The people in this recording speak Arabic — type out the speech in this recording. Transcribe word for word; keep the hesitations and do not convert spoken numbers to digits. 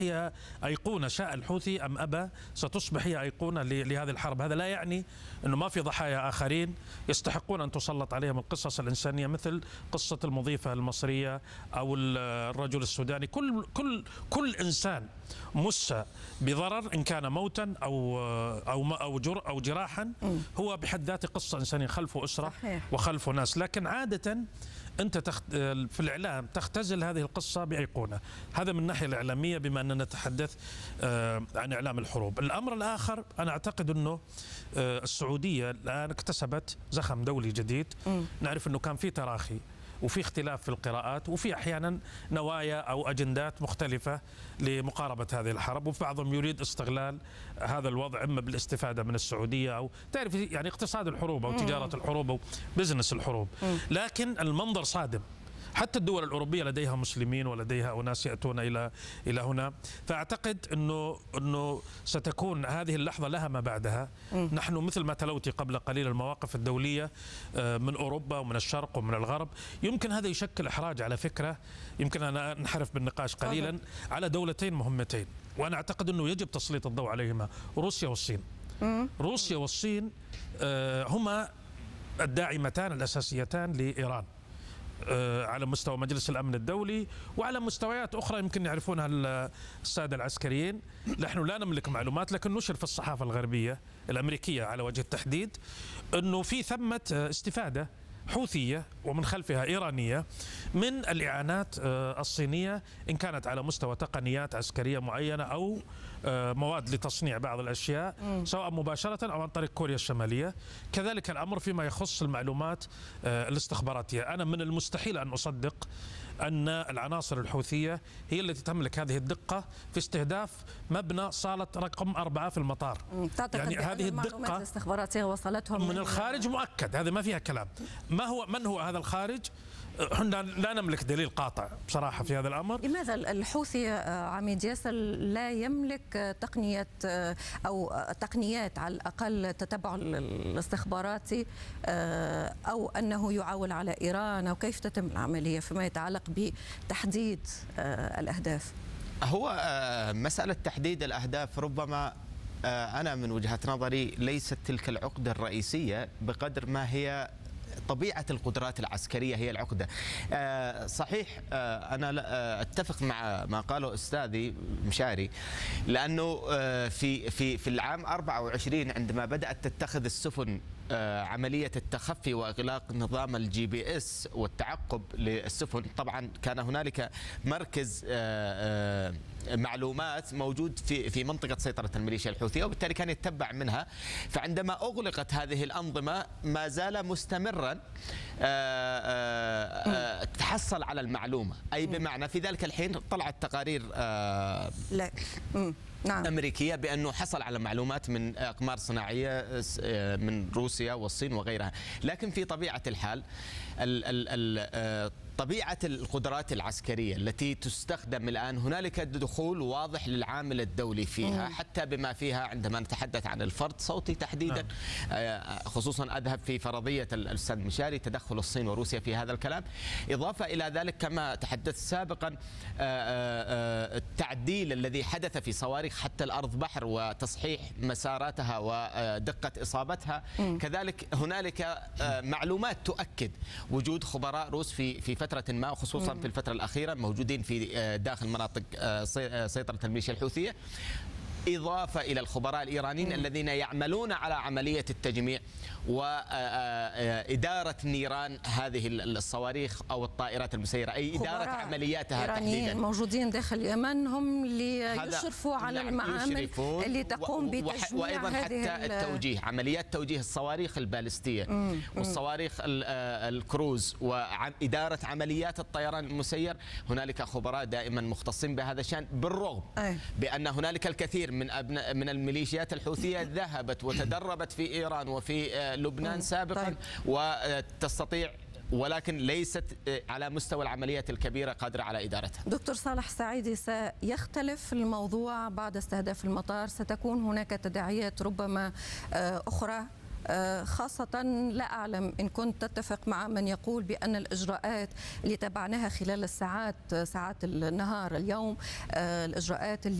هي أيقونة، شاء الحوثي أم أبى ستصبح هي أيقونة لهذه الحرب. هذا لا يعني أنه ما في ضحايا آخرين يستحقون أن تسلط عليهم القصص الإنسانية، مثل قصة المضيفة المصرية أو الرجل السوداني. كل كل كل إنسان مس بضرر إن كان موتا أو أو أو جر أو جراحا هو بحد ذاته قصة إنسانية، خلفه أسرة وخلفه ناس. لكن عادة أنت تخت... في الإعلام تختزل هذه القصة بأيقونة. هذا من الناحية الإعلامية، بما أننا نتحدث عن إعلام الحروب. الأمر الآخر، أنا أعتقد أنه السعودية الآن اكتسبت زخم دولي جديد. م. نعرف أنه كان في تراخي وفي اختلاف في القراءات وفي أحيانا نوايا أو أجندات مختلفة لمقاربة هذه الحرب، وبعضهم يريد استغلال هذا الوضع إما بالاستفادة من السعودية أو تعرف يعني اقتصاد الحروب أو تجارة الحروب أو بزنس الحروب. لكن المنظر صادم. حتى الدول الأوروبية لديها مسلمين ولديها أناس يأتون إلى إلى هنا. فأعتقد أنه أنه ستكون هذه اللحظة لها ما بعدها. م. نحن مثل ما تلوتي قبل قليل المواقف الدولية من أوروبا ومن الشرق ومن الغرب، يمكن هذا يشكل إحراج على فكرة. يمكن أن ننحرف بالنقاش قليلا على دولتين مهمتين، وأنا أعتقد أنه يجب تسليط الضوء عليهما، روسيا والصين. م. روسيا والصين هما الداعمتان الأساسيتان لإيران على مستوى مجلس الأمن الدولي وعلى مستويات أخرى يمكن يعرفونها السادة العسكريين. نحن لا نملك معلومات، لكن نشر في الصحافة الغربية الأمريكية على وجه التحديد أنه في ثمة استفادة حوثية ومن خلفها إيرانية من الإعانات الصينية، إن كانت على مستوى تقنيات عسكرية معينة أو مواد لتصنيع بعض الأشياء سواء مباشرة أو عن طريق كوريا الشمالية. كذلك الأمر فيما يخص المعلومات الاستخباراتية. أنا من المستحيل أن أصدق أن العناصر الحوثية هي التي تملك هذه الدقة في استهداف مبنى صالة رقم أربعة في المطار. يعني هذه الدقة الاستخباراتية وصلتهم من الخارج مؤكد، هذا ما فيها كلام. ما هو من هو هذا الخارج؟ احنا لا نملك دليل قاطع بصراحة في هذا الأمر. لماذا الحوثي عميد ياسر لا يملك تقنية أو تقنيات على الأقل تتبع الاستخباراتي، أو أنه يعول على إيران، أو كيف تتم العملية فيما يتعلق بتحديد الأهداف؟ هو مسألة تحديد الأهداف ربما أنا من وجهة نظري ليست تلك العقدة الرئيسية بقدر ما هي طبيعة القدرات العسكرية هي العقدة. آه صحيح، آه أنا آه أتفق مع ما قاله أستاذي مشاري، لأنه آه في في في العام أربعة وعشرين عندما بدأت تتخذ السفن آه عملية التخفي وإغلاق نظام الجي بي إس والتعقب للسفن، طبعا كان هنالك مركز آه آه معلومات موجود في في منطقة سيطرة الميليشيا الحوثية، وبالتالي كان يتبع منها. فعندما أغلقت هذه الأنظمة ما زال مستمرا تحصل على المعلومة، أي بمعنى في ذلك الحين طلعت تقارير لا. نعم. أمريكية بأنه حصل على معلومات من أقمار صناعية من روسيا والصين وغيرها. لكن في طبيعة الحال ال ال طبيعة القدرات العسكرية التي تستخدم الآن هنالك دخول واضح للعامل الدولي فيها، حتى بما فيها عندما نتحدث عن الفرد صوتي تحديدا. خصوصا أذهب في فرضية الأستاذ مشاري تدخل الصين وروسيا في هذا الكلام. إضافة إلى ذلك كما تحدثت سابقا التعديل الذي حدث في صواريخ حتى الأرض بحر وتصحيح مساراتها ودقة إصابتها. كذلك هنالك معلومات تؤكد وجود خبراء روس في في فترة ما، وخصوصا في الفترة الأخيرة موجودين في داخل مناطق سيطرة الميليشيا الحوثية، إضافة إلى الخبراء الإيرانيين الذين يعملون على عملية التجميع وإدارة نيران هذه الصواريخ أو الطائرات المسيرة، أي إدارة عملياتها تحديدا. موجودين داخل اليمن هم اللي يشرفوا على المعامل اللي تقوم بتجميع وأيضا حتى التوجيه، عمليات توجيه الصواريخ البالستية مم. والصواريخ الكروز وإدارة عمليات الطيران المسير. هنالك خبراء دائما مختصين بهذا الشأن، بالرغم أي. بأن هنالك الكثير من أبناء من الميليشيات الحوثية ذهبت وتدربت في إيران وفي لبنان سابقا. طيب. وتستطيع، ولكن ليست على مستوى العمليات الكبيرة قادرة على إدارتها. دكتور صالح السعيدي، سيختلف الموضوع بعد استهداف المطار، ستكون هناك تداعيات ربما أخرى خاصة لا أعلم إن كنت تتفق مع من يقول بأن الإجراءات اللي تبعناها خلال الساعات ساعات النهار اليوم، الإجراءات اللي